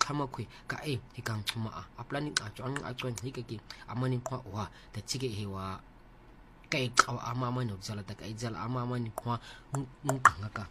tlhama khwe ka e kang tshuma a planning a tswang a tswang ke amani kwa wa ta chike he wa kai qaw amama no zala ta kai zala amama ni kwa ngaka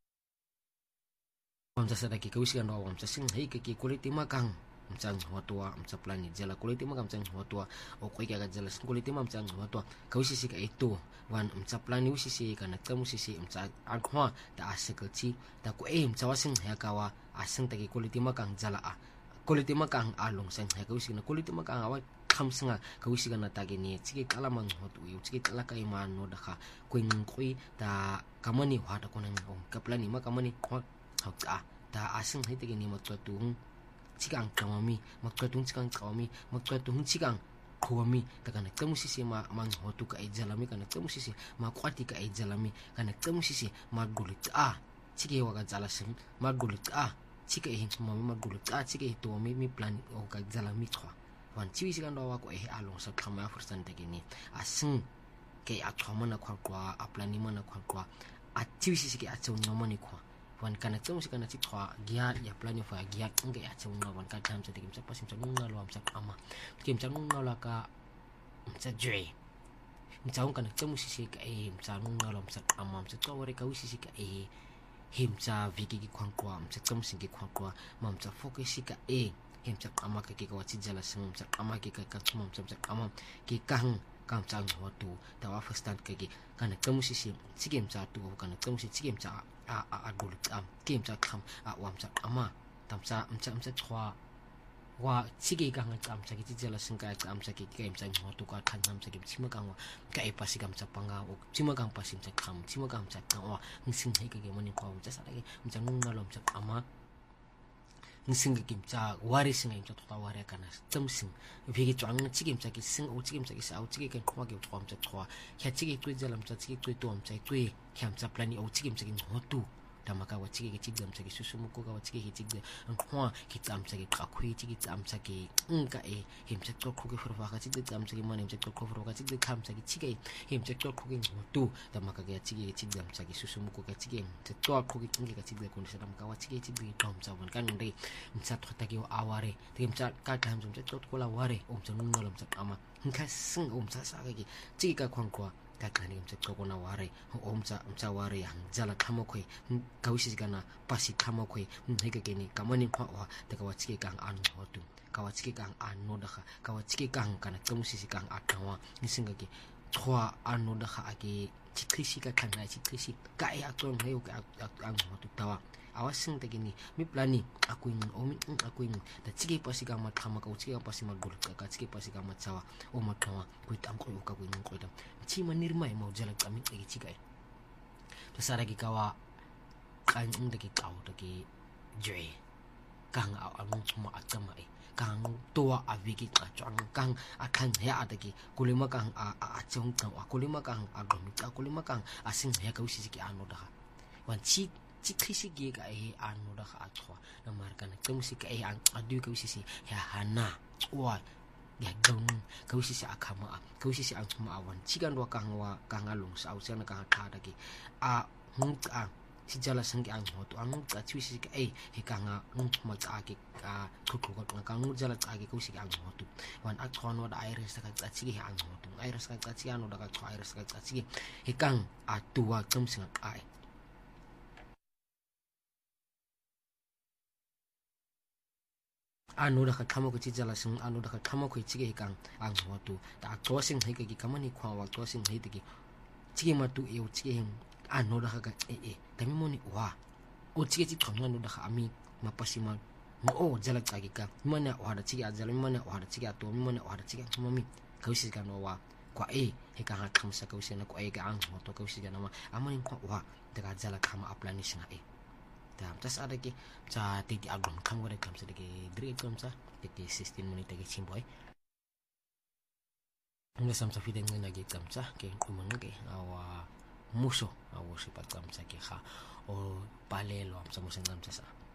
wamsa sada ke kawisi kan wamsa sing he ke quality makang mtsang hotwa mtsa plani zala quality makang mtsang hotwa o kwe ka zala quality ma mtsang hotwa kawisi sika ito wan mtsa plani usisi kana tsamu sisi mtsa akwa ta asekati ta ko mtsa wasing he kawa asing ta ke quality makang zala a quality makang along sang he kawisi na quality makang awa khamsinga kawisi kana ta ke ni tsike kala mang hotu yu tsike kala kai man no da kha kwing khui ta kamani wa ta konang ka plani ma kamani khwa ta ta asing he te ke ni matwatung chigang kamami matwatung chigang kawami matwatung chigang khowami ta kana tsamusisi ma mang hotu ka ijalami kana tsamusisi ma kwati ka ijalami kana tsamusisi ma gulit chike wa ga jala sim ma gulit chike hin mami ma gulit chike to mi plan o ka jalami khwa wan chiwi sigan do wa ko along sa khama fursan te ke ni asing ke a khama na khwa a plani mana khwa a chiwi sisi ke a chong mani khwa wan kana tsong sikana chithwa gya ya plani fa gya nge ya chong wan ka tham sa tikim sa pasim sa nung na lo am sa ama tikim sa nung na la ka sa jwe mchang kana tsong sisi ka mcha nung na lo am sa ama sa tawari ka usisi ka himcha viki ki khwang kwa mcha tsong singi khwang kwa mam sa focus ka himcha ama ka ki ka wachi jala sum sa ama ki ka tsum sa ama ki kang kam chang hotu ta wa first stand ke kana tsong sisi chikim cha tu kana tsong sisi chikim cha a gulit kim cha kham wam cha ama tam cha mcha chwa wa chige ka nga cham cha ki jela sing ka cham cha ki kem cha ho tu ka than nam cha ki chima ka wa ka e pasi kam cha panga o chima ka pasim cha kham chima ka cha ka wa sing he ke mani ko cha sa ke mcha nung na lom cha ama sing ke kim cha wari sing ai cha to wari ka na cham sing vi ki chang chige cha ki sing o chige cha ki sa o chige ke khwa ke chwa cha chwa kha chige tui jalam cha chige tui to am cha tui kham cha plani o chige cha ki ho tu tamaka wa chige ke chigam cha ki susumu ko ka wa chige ke chigde khwa ki cham cha ki khakhui chige cham cha ki ka him cha ko khu ke fur wa ka chige cham cha ki man him cha ko khu fur wa ka chige kham cha ki chige him cha ko khu ke tu tamaka ke chige ke chigam cha ki susumu ko ka chige cha to khu ke chige ka chige ko ni sa tamaka wa chige chige tom cha wan kan ndai mcha thota ki aware tim cha ka tham cha to ko la ware cha nung nom cha ama ka sing cha sa ka ki chige ka khwang kwa ka kani mcha ko na ware mcha ware yang jala thamo khoi kawisi kana pasi thamo khoi hege ke ni kamani khwa wa ta ka wachike kang an hotu ka wachike kang an no da ka wachike kang kana tsamusisi kang atwa nisinga ki khwa an no da ake chikhisi ka khana chikhisi ka ya tong hayo ka ang hotu tawa awasing te ni mi plani akuin da chike pasi ka ma thama ka chike pasi ma gol ka chike pasi ka ma chawa o ma thawa kuit ang ko ka kuin ko dam chi manirmai mo jala kami te chike to sara ki kawa kan de ki kaw de ki jwe kang ang chuma atama kang tua aviki ka chang kang akan ya adaki kulima kang a chong kang kulima kang a gomi kulima kang asing ya ka usisi ki ano da wan chi khisi gi ka ano da kha athwa na marka na kemsi ka an adu ka usisi ya hana wa ya gong ka usisi akama ka usisi an chuma awan chigan wa kang along sa usana ka tha da ki a hungka si jala sangi ang hotu ang ka chwisi ka he kanga chuma ka ki ka thukhu ka kang jala ka ki usisi ang hotu wan athon wa da iris ka chi he ang hotu iris ka chi ano da ka iris ka chi he kang atua kemsinga ai anu da ka thamo ko chi jala sing anu da ka thamo ko chi ge kang ang hotu ta to sing he ki kamani khwa wa to sing he ki chi ma tu e chi he anu da ka kami moni wa o chi chi thong anu da ka ami ma pasima mo jala ka ki ka mana wa da chi ga jala mana wa da chi ga to mana wa da chi ga mami ka usi ka no wa kwa he ka ha kham sa ka usi na ko ga ang hotu ka usi ga na ma amani kwa wa da ka jala khama aplani singa tam tas ada ki cha ti album kam gore kam sa de dre kam sa ti 16 minute ke chimboy ngi sam sa fiden ngi nagi kam sa ke umang ke awa muso awo sipat kam sa ki ha o palelo am sa musang kam sa